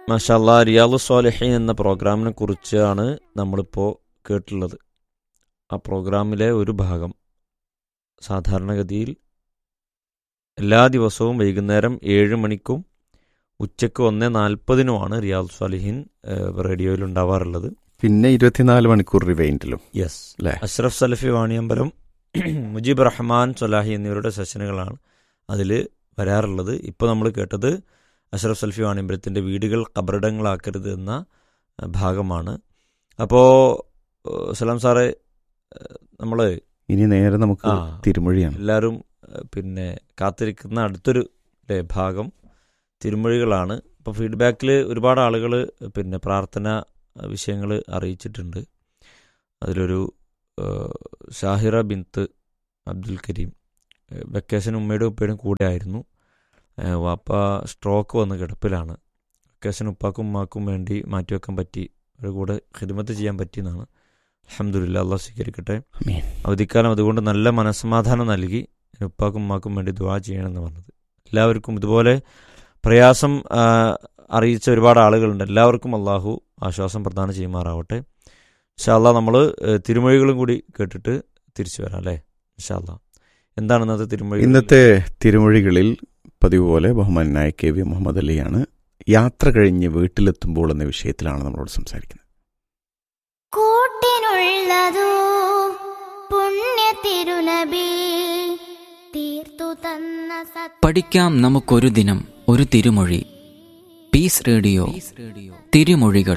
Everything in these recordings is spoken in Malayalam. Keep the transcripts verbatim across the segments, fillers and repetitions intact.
മാഷാ അല്ലാഹ്, റിയാദു സ്വാലിഹീൻ എന്ന പ്രോഗ്രാമിനെ കുറിച്ചാണ് നമ്മളിപ്പോൾ കേട്ടുള്ളത്. ആ പ്രോഗ്രാമിലെ ഒരു ഭാഗം സാധാരണഗതിയിൽ എല്ലാ ദിവസവും വൈകുന്നേരം ഏഴ് മണിക്കും ഉച്ചയ്ക്ക് ഒന്ന് നാൽപ്പതിനുമാണ് റിയാദു സ്വാലിഹീൻ റേഡിയോയിൽ ഉണ്ടാവാറുള്ളത്. പിന്നെ ഇരുപത്തിനാല് മണിക്കൂർ റിവൈൻഡിലും. യെസ്, അഷ്റഫ് സലഫി വാണിയമ്പലം, മുജീബ് റഹ്മാൻ സ്വലാഹി എന്നിവരുടെ സെഷനുകളാണ് അതിൽ വരാറുള്ളത്. ഇപ്പോൾ നമ്മൾ കേട്ടത് അഷ്റഫ് സൽഫി വാണിയമ്പലത്തിൻ്റെ വീടുകൾ കബറിടങ്ങളാക്കരുത് എന്ന ഭാഗമാണ്. അപ്പോൾ സലാം സാറേ, നമ്മൾ ഇനി നേരെ നമുക്ക് തിരുമൊഴിയാണ്. എല്ലാവരും പിന്നെ കാത്തിരിക്കുന്ന അടുത്തൊരു ഭാഗം തിരുമൊഴികളാണ്. അപ്പോൾ ഫീഡ്ബാക്കിൽ ഒരുപാട് ആളുകൾ പിന്നെ പ്രാർത്ഥന വിഷയങ്ങൾ അറിയിച്ചിട്ടുണ്ട്. അതിലൊരു ഷാഹിറ ബിന്ത് അബ്ദുൽ കരീം, വെക്കേഷൻ ഉമ്മയുടെ ഉപ്പയുടെ കൂടെ ആയിരുന്നു. വാപ്പ സ്ട്രോക്ക് വന്ന് കിടപ്പിലാണ്. വെക്കേഷൻ ഉപ്പാക്കും ഉമ്മാക്കും വേണ്ടി മാറ്റിവെക്കാൻ പറ്റി, അവരുടെ കൂടെ ഖിദ്മത്ത് ചെയ്യാൻ പറ്റിയെന്നാണ്. അൽഹംദുലില്ലാഹ്, അല്ലാഹു സ്വീകരിക്കട്ടെ. അവധിക്കാലം അതുകൊണ്ട് നല്ല മനസ്സമാധാനം നൽകി ഉപ്പാക്കും ഉമ്മാക്കും വേണ്ടി ദുആ ചെയ്യണമെന്ന് പറഞ്ഞത്. എല്ലാവർക്കും ഇതുപോലെ പ്രയാസം അറിയിച്ച ഒരുപാട് ആളുകളുണ്ട്. എല്ലാവർക്കും അള്ളാഹു ആശ്വാസം പ്രദാനം ചെയ്യുമാറാവട്ടെ. ഇൻഷാ അല്ലാഹ്, നമ്മൾ തിരുമൊഴികളും കൂടി കേട്ടിട്ട് തിരിച്ചു വരാം അല്ലേ? ഇൻഷാ അല്ലാഹ്. എന്താണ് ഇന്നത്തെ തിരുമൊഴി? ഇന്നത്തെ തിരുമൊഴികളിൽ പതിവ് പോലെ ബഹുമാനായ കെ വി മുഹമ്മദ് അലിയാണ് യാത്ര കഴിഞ്ഞ് വീട്ടിലെത്തുമ്പോൾ എന്ന വിഷയത്തിലാണ് നമ്മളോട് സംസാരിക്കുന്നത്. കൂട്ടിനുള്ളതോ പുണ്യ തിരുനബി തീർത്തു തന്ന പഠിക്കാം നമുക്കൊരു ദിനം ഒരു തിരുമൊഴി. പീസ് റേഡിയോ തിരുമൊഴികൾ.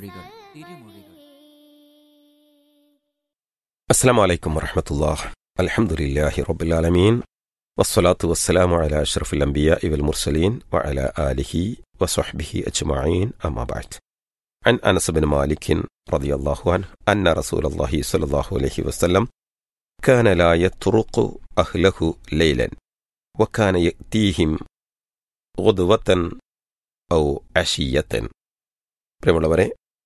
അസ്സലാമു അലൈക്കും വറഹ്മത്തുള്ളാഹി. അൽഹംദുലില്ലാഹി റബ്ബിൽ ആലമീൻ വസ്സലാത്തു വസ്സലാമു അലാ അഷ്റഫിൽ അംബിയാഇ വൽ മുർസലീൻ വഅലാ ആലിഹി വസ്വഹ്ബിഹി അജ്മഈൻ. അമ്മാ ബഅദ്. അൻ അനസ് ബിൻ മാലിക് റളിയല്ലാഹു അൻഹു അന്ന റസൂലല്ലാഹി സ്വല്ലല്ലാഹു അലൈഹി വസല്ലം കാന ലാ യത്റുഖു അഹ്ലഹു ലൈലൻ വകാന യഅതീഹിം ഗുദ്വതൻ ഔ അശിയതൻ. പ്രിയമുള്ളവരെ,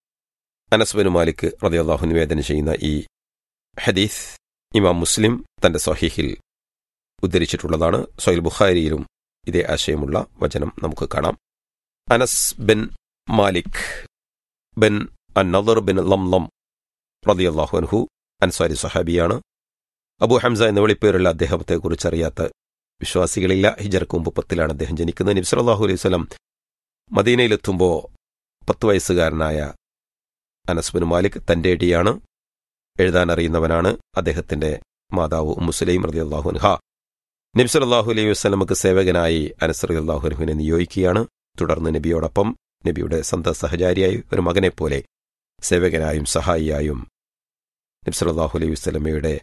അനസ് ബിൻ മാലിക് റളിയല്ലാഹു അൻഹു നിവേദനം ചെയ്യുന്ന ഈ ഹദീസ് ഇമാം മുസ്ലിം തന്റെ സ്വഹീഹിൽ ഉദ്ധരിച്ചിട്ടുള്ളതാണ്. സഹീഹ് ബുഖാരിയിലും ഇതേ ആശയമുള്ള വചനം നമുക്ക് കാണാം. Anas bin Malik bin അൻ-നദർ bin ലംലം റളിയല്ലാഹു അൻഹു അൻസാരി സ്വഹാബിയാണ്. അബൂ ഹംസ എന്ന വിളിപ്പേരുള്ള അദ്ദേഹത്തെ കുറിച്ച് അറിയാത്ത വിശ്വാസികളില്ല. ഹിജറക്ക് മുമ്പ് പത്തിലാണ് അദ്ദേഹം ജനിക്കുന്നത്. നബി സല്ലല്ലാഹു അലൈഹി വസല്ലം മദീനയിലെത്തുമ്പോൾ പത്ത് വയസ്സുകാരനായ അനസ് ബിൻ മാലിക് തന്റെ അടിയാണ്, എഴുതാൻ അറിയുന്നവനാണ്. അദ്ദേഹത്തിന്റെ മാതാവ് ഉമ്മു സുലൈം റളിയല്ലാഹു അൻഹ നബി സല്ലല്ലാഹു അലൈഹി വസല്ലമക്ക് സേവകനായി അനസ് റളിയല്ലാഹു അൻഹുവിനെ നിയോഗിക്കുകയാണ്. തുടർന്ന് നബിയോടൊപ്പം നബിയുടെ സന്ത സഹചാരിയായി ഒരു മകനെപ്പോലെ സേവകനായും സഹായിയായും നബി സല്ലല്ലാഹു അലൈഹി വസല്ലമയുടെ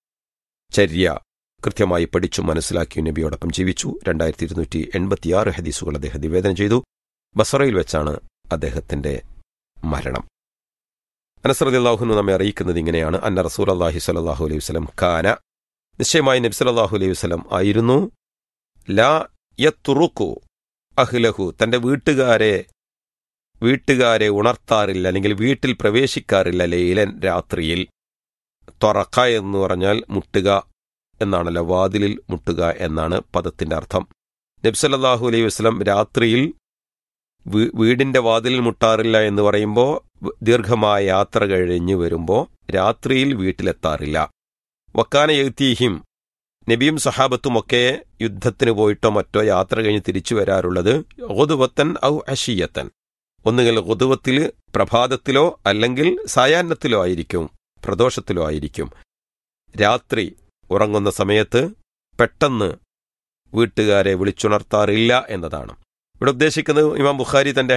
ചര്യ കൃത്യമായി പഠിച്ചു മനസ്സിലാക്കിയും നബിയോടൊപ്പം ജീവിച്ചു. രണ്ടായിരത്തി ഇരുന്നൂറ്റി എൺപത്തിയാറ് ഹദീസുകൾ അദ്ദേഹം നിവേദനം ചെയ്തു. ബസറയിൽ വെച്ചാണ് അദ്ദേഹത്തിന്റെ മരണം. അനസ് റളിയല്ലാഹു അൻഹു നമ്മെ അറിയിക്കുന്നത് ഇങ്ങനെയാണ്: അന്ന റസൂലുള്ളാഹി സ്വല്ലല്ലാഹു അലൈഹി വസല്ലം കാന, നിശ്ചയമായി നബി സല്ലല്ലാഹു അലൈഹി വസല്ലം ആയിരുന്നു, ലാ യത്റുഖു അഹ്ലഹു, തന്റെ വീട്ടുകാരെ വീട്ടുകാരെ ഉണർത്താറില്ല, അല്ലെങ്കിൽ വീട്ടിൽ പ്രവേശിക്കാറില്ല, ലൈലൻ, രാത്രിയിൽ. ത്വറഖ എന്ന് പറഞ്ഞാൽ മുട്ടുക എന്നാണല്ലോ, വാതിലിൽ മുട്ടുക എന്നാണ് പദത്തിന്റെ അർത്ഥം. നബി സല്ലല്ലാഹു അലൈഹി വസല്ലം രാത്രിയിൽ വീടിന്റെ വാതിലിൽ മുട്ടാറില്ല എന്ന് പറയുമ്പോൾ ദീർഘമായ യാത്ര കഴിഞ്ഞു വരുമ്പോൾ രാത്രിയിൽ വീട്ടിലെത്താറില്ല. വക്കാന യഅതീഹിം, നബിയും സഹാബത്തുമൊക്കെ യുദ്ധത്തിന് പോയിട്ടോ മറ്റോ യാത്ര കഴിഞ്ഞ് തിരിച്ചു വരാറുള്ളത് ഗുദ്വതൻ ഔ അശിയത്തൻ, ഒന്നുകിൽ ഗുദ്വത്തിൽ പ്രഭാതത്തിലോ അല്ലെങ്കിൽ സായാഹ്നത്തിലോ ആയിരിക്കും, പ്രദോഷത്തിലോ ആയിരിക്കും. രാത്രി ഉറങ്ങുന്ന സമയത്ത് പെട്ടെന്ന് വീട്ടുകാരെ വിളിച്ചുണർത്താറില്ല എന്നതാണ് ഇവിടെ ഉദ്ദേശിക്കുന്നത്. ഇമാം ബുഖാരി തന്റെ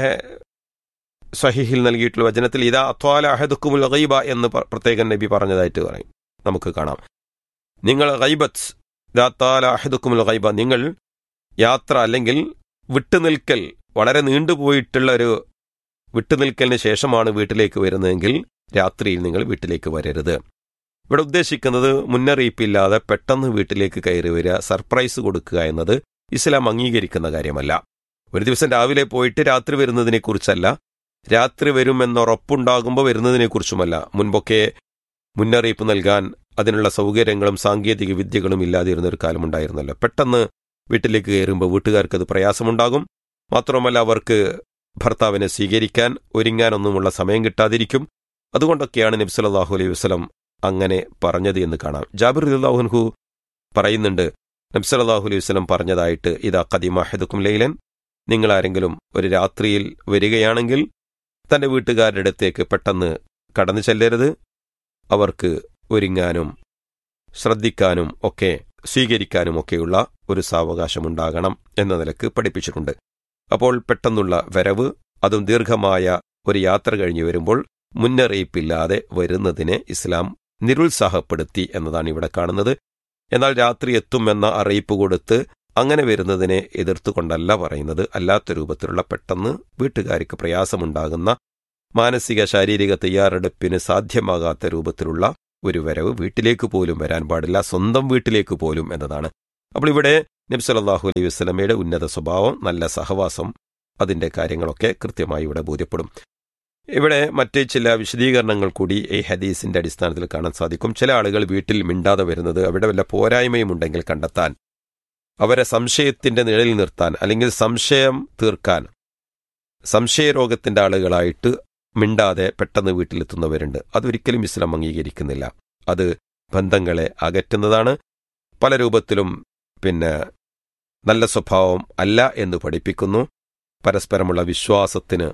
സ്വഹീഹിൽ നൽകിയിട്ടുള്ള വചനത്തിൽ ഇദാ അത്വാല അഹദുക്കുമുൽ ഗൈബ എന്ന് പ്രത്യേകം നബി പറഞ്ഞതായിട്ട് പറയും, നമുക്ക് കാണാം. നിങ്ങൾ ഗൈബത്ത്, ഇദാ അത്വാല അഹദുക്കുമുൽ ഗൈബ, നിങ്ങൾ യാത്ര അല്ലെങ്കിൽ വിട്ടുനിൽക്കൽ, വളരെ നീണ്ടുപോയിട്ടുള്ള ഒരു വിട്ടുനിൽക്കലിന് ശേഷമാണ് വീട്ടിലേക്ക് വരുന്നതെങ്കിൽ രാത്രിയിൽ നിങ്ങൾ വീട്ടിലേക്ക് വരരുത്. ഇവിടെ ഉദ്ദേശിക്കുന്നത് മുന്നറിയിപ്പില്ലാതെ പെട്ടെന്ന് വീട്ടിലേക്ക് കയറി വരിക, സർപ്രൈസ് കൊടുക്കുക എന്നത് ഇസ്ലാം അംഗീകരിക്കുന്ന കാര്യമല്ല. ഒരു ദിവസം രാവിലെ പോയിട്ട് രാത്രി വരുന്നതിനെക്കുറിച്ചല്ല, രാത്രി വരുമെന്നുറപ്പുണ്ടാകുമ്പോൾ വരുന്നതിനെക്കുറിച്ചുമല്ല. മുൻപൊക്കെ മുന്നറിയിപ്പ് നൽകാൻ അതിനുള്ള സൗകര്യങ്ങളും സാങ്കേതിക വിദ്യകളും ഇല്ലാതിരുന്ന ഒരു കാലമുണ്ടായിരുന്നല്ലോ. പെട്ടെന്ന് വീട്ടിലേക്ക് കയറുമ്പോൾ വീട്ടുകാർക്ക് അത് പ്രയാസമുണ്ടാകും. മാത്രമല്ല അവർക്ക് ഭർത്താവിനെ സ്വീകരിക്കാൻ ഒരുങ്ങാനൊന്നുമുള്ള സമയം കിട്ടാതിരിക്കും. അതുകൊണ്ടൊക്കെയാണ് നബി സല്ലല്ലാഹു അലൈഹി വസല്ലം അങ്ങനെ പറഞ്ഞത് എന്ന് കാണാം. ജാബിർ റളിയല്ലാഹു അൻഹു പറയുന്നുണ്ട്, നബി സല്ലല്ലാഹു അലൈഹി വസല്ലം പറഞ്ഞതായിട്ട്, ഇദാ ഖദിമ അഹദുക്കും ലൈലൻ, നിങ്ങൾ ആരെങ്കിലും ഒരു രാത്രിയിൽ വരികയാണെങ്കിൽ തൻ്റെ വീട്ടുകാരുടെ അടുത്തേക്ക് പെട്ടെന്ന് കടന്നു ചെല്ലരുത്. അവർക്ക് ഒരുങ്ങാനും ശ്രദ്ധിക്കാനും ഒക്കെ സ്വീകരിക്കാനും ഒക്കെയുള്ള ഒരു സാവകാശമുണ്ടാകണം എന്ന നിലക്ക് പഠിപ്പിച്ചിട്ടുണ്ട്. അപ്പോൾ പെട്ടെന്നുള്ള വരവ്, അതും ദീർഘമായ ഒരു യാത്ര കഴിഞ്ഞു വരുമ്പോൾ മുന്നറിയിപ്പില്ലാതെ വരുന്നതിനെ ഇസ്ലാം നിരുത്സാഹപ്പെടുത്തി എന്നതാണ് ഇവിടെ കാണുന്നത്. എന്നാൽ രാത്രി എത്തുമെന്ന അറിയിപ്പ് കൊടുത്ത് അങ്ങനെ വരുന്നതിനെ എതിർത്തുകൊണ്ടല്ല പറയുന്നത്. അല്ലാത്ത രൂപത്തിലുള്ള പെട്ടെന്ന് വീട്ടുകാർക്ക് പ്രയാസമുണ്ടാകുന്ന മാനസിക ശാരീരിക തയ്യാറെടുപ്പിന് സാധ്യമാകാത്ത രൂപത്തിലുള്ള ഒരു വരവ് വീട്ടിലേക്ക് പോലും വരാൻ പാടില്ല, സ്വന്തം വീട്ടിലേക്ക് പോലും എന്നതാണ്. അപ്പോൾ ഇവിടെ നബി സല്ലല്ലാഹു അലൈഹി വസല്ലമയുടെ ഉന്നത സ്വഭാവം, നല്ല സഹവാസം, അതിൻ്റെ കാര്യങ്ങളൊക്കെ കൃത്യമായി ഇവിടെ ബോധ്യപ്പെടും. ഇവിടെ മറ്റ് ചില വിശദീകരണങ്ങൾ കൂടി ഈ ഹദീസിന്റെ അടിസ്ഥാനത്തിൽ കാണാൻ സാധിക്കും. ചില ആളുകൾ വീട്ടിൽ മിണ്ടാതെ വരുന്നത് അവിടെ വല്ല പോരായ്മയും ഉണ്ടെങ്കിൽ കണ്ടെത്താൻ, അവരെ സംശയത്തിന്റെ നിഴലിൽ നിർത്താൻ, അല്ലെങ്കിൽ സംശയം തീർക്കാൻ, സംശയരോഗത്തിന്റെ ആളുകളായിട്ട് മിണ്ടാതെ പെട്ടെന്ന് വീട്ടിലെത്തുന്നവരുണ്ട്. അതൊരിക്കലും ഇസ്ലാം അംഗീകരിക്കുന്നില്ല. അത് ബന്ധങ്ങളെ അകറ്റുന്നതാണ്. പല രൂപത്തിലും പിന്നെ നല്ല സ്വഭാവം അല്ല എന്ന് പഠിപ്പിക്കുന്നു. പരസ്പരമുള്ള വിശ്വാസത്തിന്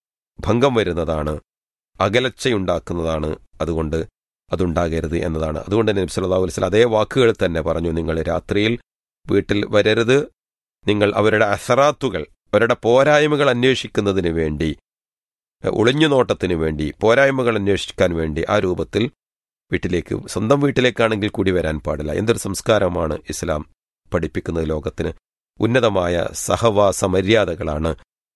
ഭംഗം വരുന്നതാണ്, അകലച്ചയുണ്ടാക്കുന്നതാണ്. അതുകൊണ്ട് അതുണ്ടാകരുത് എന്നതാണ്. അതുകൊണ്ട് തന്നെ നബി സല്ലല്ലാഹു അലൈഹി വസല്ലം അതേ വാക്കുകൾ തന്നെ പറഞ്ഞു, നിങ്ങൾ രാത്രിയിൽ വീട്ടിൽ വരരുത്. നിങ്ങൾ അവരുടെ അസറാത്തുകൾ, അവരുടെ പോരായ്മകൾ അന്വേഷിക്കുന്നതിന് വേണ്ടി, ഒളിഞ്ഞുനോട്ടത്തിന് വേണ്ടി, പോരായ്മകൾ അന്വേഷിക്കാൻ വേണ്ടി ആ രൂപത്തിൽ വീട്ടിലേക്ക്, സ്വന്തം വീട്ടിലേക്കാണെങ്കിൽ കൂടി വരാൻ പാടില്ല. എന്തൊരു സംസ്കാരമാണ് ഇസ്ലാം പഠിപ്പിക്കുന്നത് ലോകത്തിന്. ഉന്നതമായ സഹവാസ മര്യാദകളാണ്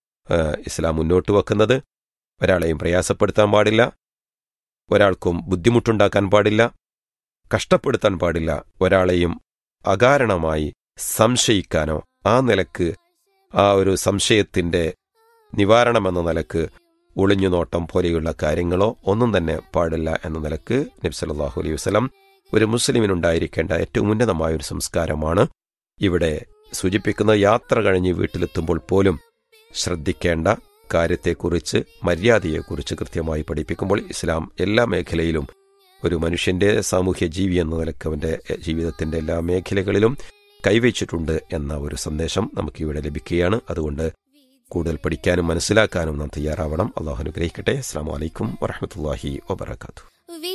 ഇസ്ലാം മുന്നോട്ട് വെക്കുന്നത്. ഒരാളെയും പ്രയാസപ്പെടുത്താൻ പാടില്ല, ഒരാൾക്കും ബുദ്ധിമുട്ടുണ്ടാക്കാൻ പാടില്ല, കഷ്ടപ്പെടുത്താൻ പാടില്ല, ഒരാളെയും അകാരണമായി സംശയിക്കാനോ ആ നിലക്ക് ആ ഒരു സംശയത്തിന്റെ നിവാരണമെന്ന നിലക്ക് ഒളിഞ്ഞുനോട്ടം പോലെയുള്ള കാര്യങ്ങളോ ഒന്നും തന്നെ പാടില്ല എന്ന നിലക്ക് നബി സല്ലല്ലാഹു അലൈഹി വസല്ലം ഒരു മുസ്ലിമിനുണ്ടായിരിക്കേണ്ട ഏറ്റവും ഉന്നതമായ ഒരു സംസ്കാരമാണ് ഇവിടെ സൂചിപ്പിക്കുന്ന. യാത്ര കഴിഞ്ഞ് വീട്ടിലെത്തുമ്പോൾ പോലും ശ്രദ്ധിക്കേണ്ട കാര്യത്തെക്കുറിച്ച്, മര്യാദയെക്കുറിച്ച് കൃത്യമായി പഠിപ്പിക്കുമ്പോൾ ഇസ്ലാം എല്ലാ മേഖലയിലും ഒരു മനുഷ്യന്റെ സാമൂഹ്യ ജീവി എന്ന നിലക്ക് അവന്റെ ജീവിതത്തിന്റെ എല്ലാ മേഖലകളിലും കൈവച്ചിട്ടുണ്ട് എന്ന ഒരു സന്ദേശം നമുക്കിവിടെ ലഭിക്കുകയാണ്. അതുകൊണ്ട് കൂടുതൽ പഠിക്കാനും മനസ്സിലാക്കാനും നാം തയ്യാറാവണം. അള്ളാഹു അനുഗ്രഹിക്കട്ടെ. അസ്സലാമു അലൈക്കും വറഹ്മത്തുള്ളാഹി വബറകാതുഹു.